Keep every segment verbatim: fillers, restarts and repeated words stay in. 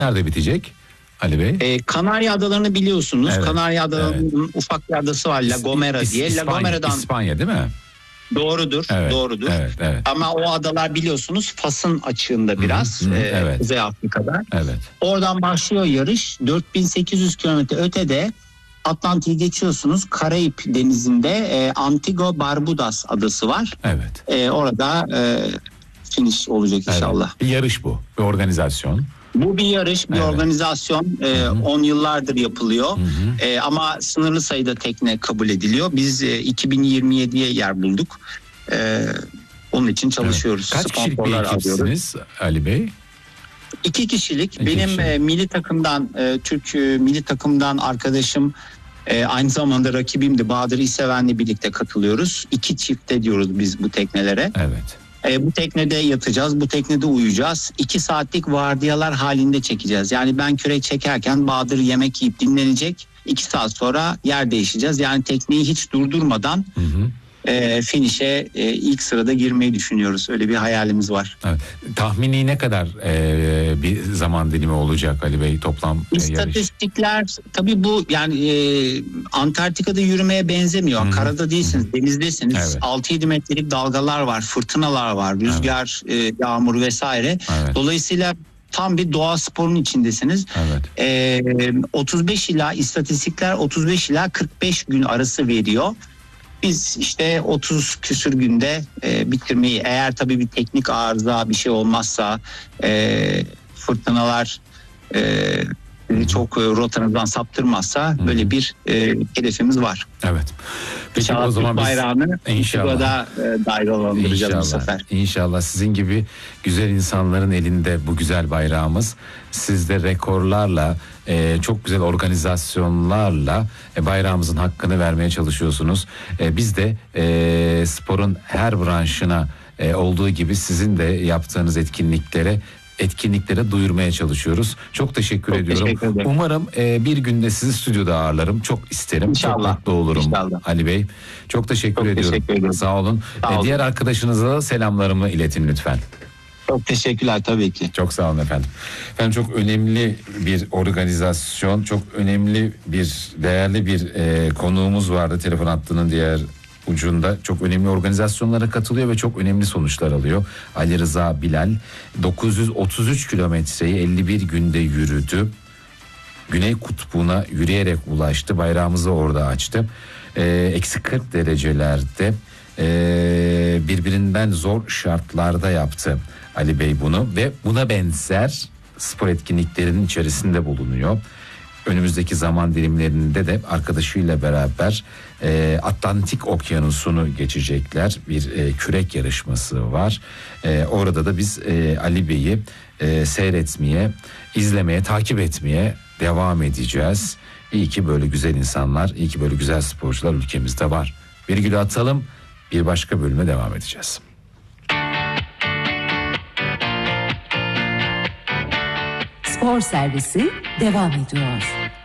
Nerede bitecek Ali Bey? Ee, Kanarya Adaları'nı biliyorsunuz. Evet, Kanarya Adaları'nın evet. ufak bir adası var, La Gomera İs- diye. İspanya, La Gomera'dan İspanya değil mi? doğrudur, Evet, doğrudur. evet, evet. Ama o adalar biliyorsunuz Fas'ın açığında biraz, Hı hı, e, evet. Kuzey Afrika'da. Evet. Oradan başlıyor yarış. dört bin sekiz yüz kilometre ötede Atlantik'i geçiyorsunuz. Karayip Denizi'nde e, Antigua Barbudas adası var. Evet. E, orada e, finish olacak inşallah. Evet. Bir yarış bu, bir organizasyon. Bu bir yarış, bir Evet. organizasyon. E, on yıllardır yapılıyor. Hı hı. E, ama sınırlı sayıda tekne kabul ediliyor. Biz e, iki bin yirmi yediye yer bulduk. E, onun için çalışıyoruz. Evet. Kaç kişilik bir Sponsorlar ekipsiniz arıyoruz. Ali Bey? İki kişilik. İki Benim kişilik. e, milli takımdan, e, Türk e, milli takımdan arkadaşım, e, aynı zamanda rakibimdi. Bahadır İseven'le birlikte katılıyoruz. İki çifte diyoruz biz bu teknelere. Evet. E, bu teknede yatacağız, bu teknede uyuyacağız. İki saatlik vardiyalar halinde çekeceğiz. Yani ben kürek çekerken Bahadır yemek yiyip dinlenecek. İki saat sonra yer değişeceğiz. Yani tekneyi hiç durdurmadan Hı hı. e, finish'e e, ilk sırada girmeyi düşünüyoruz. Öyle bir hayalimiz var. Evet. Tahmini ne kadar e, bir zaman dilimi olacak Ali Bey toplam e, yarış? İstatistikler tabii bu yani e, Antarktika'da yürümeye benzemiyor. Hı-hı. Karada değilsiniz, Hı-hı. denizdesiniz. Evet. altı yedi metrelik dalgalar var, fırtınalar var, rüzgar, evet. e, yağmur vesaire. Evet. Dolayısıyla tam bir doğa sporunun içindesiniz. Evet. E, otuz beş ila istatistikler otuz beş ila kırk beş gün arası veriyor. Biz işte otuz küsür günde e, bitirmeyi, eğer tabii bir teknik arıza bir şey olmazsa, e, fırtınalar e, çok e, rotanızdan saptırmazsa Hı-hı. böyle bir e, hedefimiz var. Evet. Peki İnşallah o zaman Türk bayrağını burada e, dalgalandıracağız bu sefer. İnşallah sizin gibi güzel insanların elinde bu güzel bayrağımız. Siz de rekorlarla, e, çok güzel organizasyonlarla e, bayrağımızın hakkını vermeye çalışıyorsunuz. E, biz de e, sporun her branşına e, olduğu gibi sizin de yaptığınız etkinliklere etkinliklere duyurmaya çalışıyoruz. Çok teşekkür çok ediyorum. Teşekkür Umarım e, bir günde sizi stüdyoda ağırlarım. Çok isterim. İnşallah. Çok mutlu olurum İnşallah. Ali Bey. Çok teşekkür çok ediyorum. Teşekkür Sağ olun. Sağ olun. E, diğer arkadaşınıza da selamlarımı iletin lütfen. Çok teşekkürler tabii ki. Çok sağ olun efendim. Efendim çok önemli bir organizasyon, çok önemli bir, değerli bir e, konuğumuz vardı telefon hattının diğer ucunda. Çok önemli organizasyonlara katılıyor ve çok önemli sonuçlar alıyor. Ali Rıza Bilal dokuz yüz otuz üç kilometreyi elli bir günde yürüdü. Güney kutbuna yürüyerek ulaştı. Bayrağımızı orada açtı. Ee, eksi kırk derecelerde e, birbirinden zor şartlarda yaptı Ali Bey bunu ve buna benzer spor etkinliklerinin içerisinde bulunuyor. Önümüzdeki zaman dilimlerinde de arkadaşıyla beraber e, Atlantik Okyanusu'nu geçecekler. Bir e, kürek yarışması var. E, orada da biz e, Ali Bey'i e, seyretmeye, izlemeye, takip etmeye devam edeceğiz. İyi ki böyle güzel insanlar, iyi ki böyle güzel sporcular ülkemizde var. Virgülü atalım, bir başka bölüme devam edeceğiz. Spor servisi devam ediyor.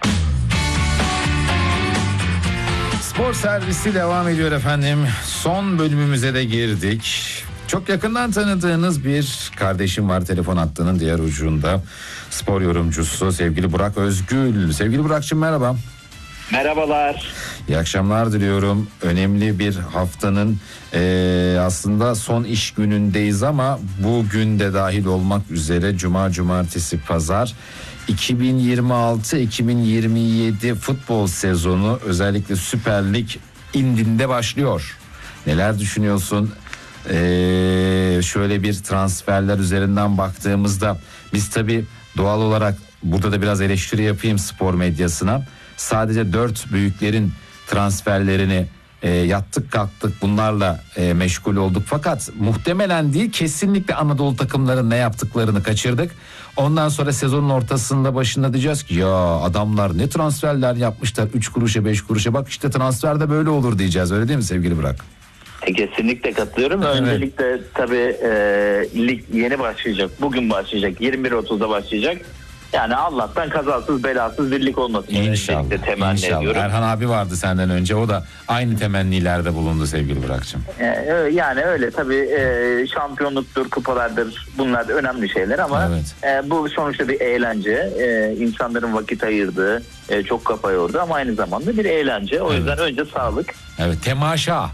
Spor servisi devam ediyor efendim. Son bölümümüze de girdik. Çok yakından tanıdığınız bir kardeşim var telefon hattının diğer ucunda. Spor yorumcusu sevgili Burak Özgül. Sevgili Burak'cığım merhaba. Merhabalar. İyi akşamlar diliyorum. Önemli bir haftanın e, aslında son iş günündeyiz ama bugün de dahil olmak üzere Cuma, Cumartesi, Pazar iki bin yirmi altı iki bin yirmi yedi futbol sezonu özellikle Süper Lig indinde başlıyor. Neler düşünüyorsun? Ee, şöyle bir transferler üzerinden baktığımızda biz tabii doğal olarak burada da biraz eleştiri yapayım spor medyasına. Sadece dört büyüklerin transferlerini e, yattık kalktık bunlarla e, meşgul olduk. Fakat muhtemelen değil kesinlikle Anadolu takımların ne yaptıklarını kaçırdık. Ondan sonra sezonun ortasında başında diyeceğiz ki ya adamlar ne transferler yapmışlar üç kuruşa beş kuruşa bak işte transferde böyle olur diyeceğiz, öyle değil mi sevgili Burak? Kesinlikle katılıyorum. Evet. Öncelikle tabii e, lig yeni başlayacak. Bugün başlayacak. yirmi bir otuzda başlayacak. Yani Allah'tan kazasız belasız birlik olmasın. İnşallah. Öncelikle temenni İnşallah. ediyorum. Erhan abi vardı senden önce. O da aynı temennilerde bulundu sevgili Burak'cığım. Ee, yani öyle tabii, e, şampiyonluktur, kupalardır, bunlar da önemli şeyler ama Evet. e, bu sonuçta bir eğlence. E, insanların vakit ayırdığı, e, çok kafa yordu ama aynı zamanda bir eğlence. O Evet. yüzden önce sağlık. Evet, temaşa.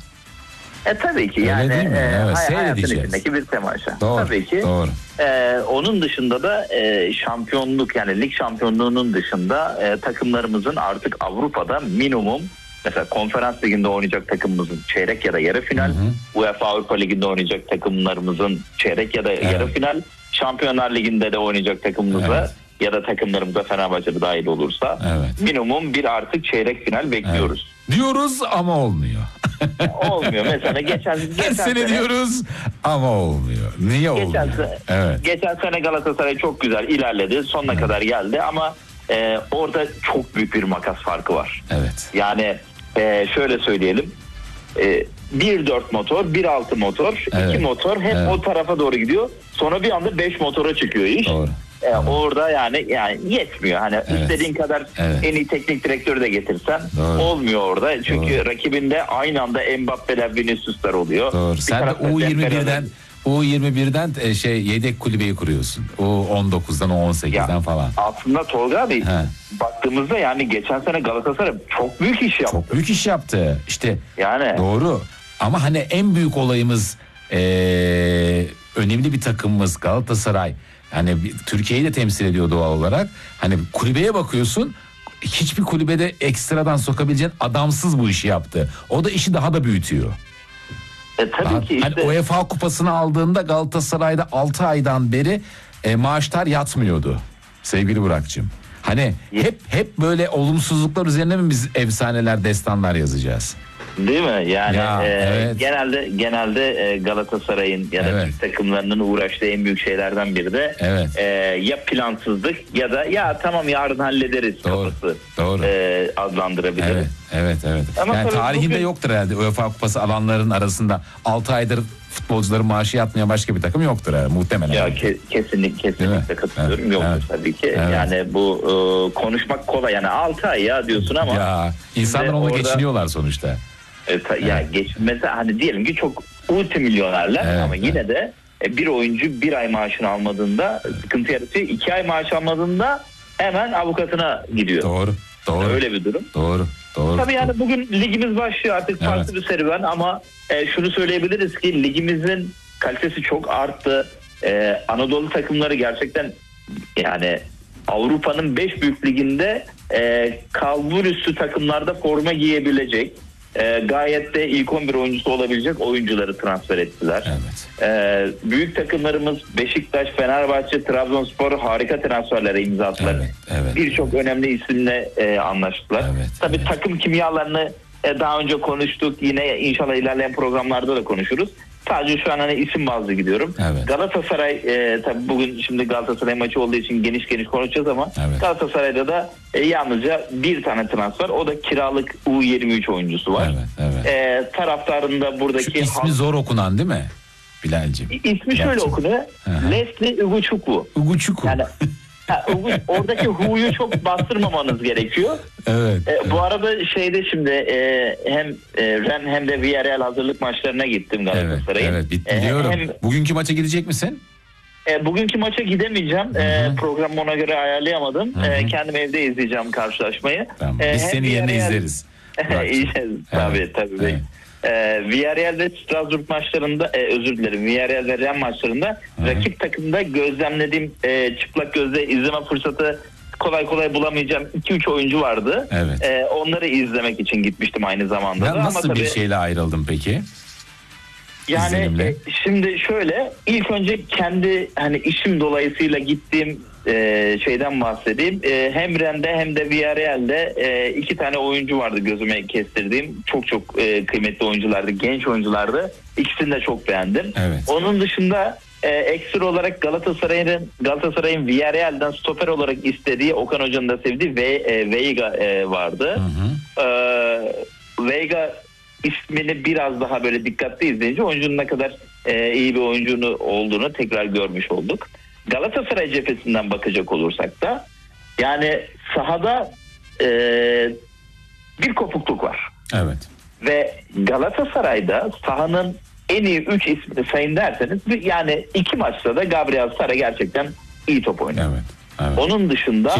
E tabii ki Öyle yani değil mi? e, Evet, hay- hayatın seyredeceğiz. içindeki bir temaşa. Doğru. Tabii ki. Doğru. E, onun dışında da e, şampiyonluk, yani lig şampiyonluğunun dışında e, takımlarımızın artık Avrupa'da minimum, mesela konferans liginde oynayacak takımımızın çeyrek ya da yarı final, Hı hı. UEFA Avrupa Ligi'nde oynayacak takımlarımızın çeyrek ya da Evet. yarı final, Şampiyonlar Ligi'nde de oynayacak takımımıza Evet. ya da takımlarımıza Fenerbahçe'de dahil olursa Evet. minimum bir artık çeyrek final bekliyoruz. Diyoruz ama olmuyor. Olmuyor. Mesela geçen, Her geçen sene sene diyoruz ama olmuyor. Niye Geçen olmuyor? sene, Evet. geçen sene Galatasaray çok güzel ilerledi. Sonuna kadar geldi ama e, orada çok büyük bir makas farkı var. Evet. Yani e, şöyle söyleyelim. E, bir dört motor, bir altı motor, Evet. iki motor hep Evet. o tarafa doğru gidiyor. Sonra bir anda beş motora çıkıyor iş. Doğru. E, orada yani yani yetmiyor. Hani Evet. istediğin kadar Evet. en iyi teknik direktörü de getirsen Doğru. olmuyor orada. Çünkü Doğru. rakibinde aynı anda Mbappe'ler, Vinicius'lar oluyor. Doğru. Bir Sen de tarafta U yirmi birden Dembele'ler. U yirmi birden e, şey yedek kulübeyi kuruyorsun. U on dokuzdan U on sekizden Ya, falan. Aslında Tolga abi, He. baktığımızda yani geçen sene Galatasaray çok büyük iş yaptı. Çok büyük iş yaptı. İşte Yani doğru. Ama hani en büyük olayımız e, önemli bir takımımız Galatasaray. Yani bir- Türkiye'yi de temsil ediyor doğal olarak. Hani kulübeye bakıyorsun. Hiçbir kulübede ekstradan sokabileceğin adamsız bu işi yaptı. O da işi daha da büyütüyor. e, tabii Daha- ki hani işte UEFA kupasını aldığında Galatasaray'da altı aydan beri e, maaşlar yatmıyordu. Sevgili Burak'cığım. Hani hep hep böyle olumsuzluklar üzerine mi biz efsaneler, destanlar yazacağız? değil mi? Yani Ya, e, evet. genelde genelde e, Galatasaray'ın ya da Evet. Türk takımlarının uğraştığı en büyük şeylerden biri de Evet. e, ya plansızlık ya da ya tamam yarın hallederiz Doğru, kafası doğru. e, adlandırabiliriz. Evet, evet, evet. Ama yani tabii tarihinde bugün- yoktur herhalde UEFA kupası alanların arasında altı aydır futbolcuların maaşı yatmayan başka bir takım yoktur herhalde muhtemelen. Ya ke- kesinlikle Değil mi? kesinlikle katılıyorum. Evet, Yoktur evet. tabii ki. Evet. Yani bu e, konuşmak kolay, yani altı ay ya diyorsun ama Ya insanlar Şimdi onunla orada- geçiniyorlar sonuçta. E, ta- ya geç mesela hani diyelim ki çok multimilyonerler Evet, ama yine evet. de e, bir oyuncu bir ay maaşını almadığında sıkıntı yaratıyor. iki ay maaş almadığında hemen avukatına gidiyor. Doğru, doğru, Öyle bir durum. doğru, doğru. Tabii yani bugün ligimiz başlıyor artık, farklı bir serüven ama e, şunu söyleyebiliriz ki ligimizin kalitesi çok arttı. E, Anadolu takımları gerçekten yani Avrupa'nın beş büyük liginde e, kalbur üstü takımlarda forma giyebilecek, e, gayet de ilk on bir oyuncusu olabilecek oyuncuları transfer ettiler. Evet. E, büyük takımlarımız Beşiktaş, Fenerbahçe, Trabzonspor harika transferlere imza attılar. Evet, evet. Birçok önemli isimle e, anlaştılar. Evet, Tabii evet. takım kimyalarını e, daha önce konuştuk. Yine inşallah ilerleyen programlarda da konuşuruz. Sadece şu an hani isim bazlı gidiyorum. Evet. Galatasaray e, tabii bugün şimdi Galatasaray maçı olduğu için geniş geniş konuşacağız ama Evet. Galatasaray'da da e, yalnızca bir tane transfer. O da kiralık U yirmi üç oyuncusu var. Evet, evet. E, taraftarında Şu buradaki ismi zor okunan değil mi Bilal'cim? ismi şöyle Gerçi. okunuyor. Hı hı. Leslie Uguchukwu. Uguçuku. Yani ha, Ugu- oradaki hu'yu çok bastırmamanız gerekiyor. Evet. E, bu arada şeyde şimdi e, hem e, Ren hem de Villarreal hazırlık maçlarına gittim Evet, Galatasaray'ın. evet. E, Biliyorum. hem, Bugünkü maça gidecek misin? e, bugünkü maça gidemeyeceğim. E, Hı hı. programı ona göre ayarlayamadım. Hı hı. E, kendim evde izleyeceğim karşılaşmayı. Tamam. E, Biz hem seni yerine Villarreal- izleriz. Burak'cığım. İyi, tabii Evet, tabii. evet. E, Villarreal ve Strasbourg maçlarında e, özür dilerim Villarreal ve Ren maçlarında Hı hı. rakip takımda gözlemlediğim e, çıplak gözle izleme fırsatı kolay kolay bulamayacağım iki üç oyuncu vardı. Evet. E, onları izlemek için gitmiştim aynı zamanda. Ben da. nasıl Ama bir tabii, şeyle ayrıldın peki? yani izlenimle? e, şimdi şöyle ilk önce kendi hani işim dolayısıyla gittiğim e, şeyden bahsedeyim. E, hem Rennes'de hem de Villarreal'de e, iki tane oyuncu vardı gözüme kestirdiğim. Çok çok e, kıymetli oyunculardı, genç oyunculardı. İkisini de çok beğendim. Evet. Onun dışında e, ekstra olarak Galatasaray'ın Galatasaray'ın Villarreal'den stoper olarak istediği, Okan Hoca'nın da sevdiği ve e, Veiga e, vardı. Hı hı. E, Veiga ismini biraz daha böyle dikkatli izleyince oyuncunun ne kadar e, iyi bir oyuncu olduğunu tekrar görmüş olduk. Galatasaray cephesinden bakacak olursak da yani sahada e, bir kopukluk var. Evet. Ve Galatasaray'da sahanın en iyi üç ismini sayın derseniz yani iki maçta da Gabriel Sara gerçekten iyi top oynuyor. Evet. Evet. Onun dışında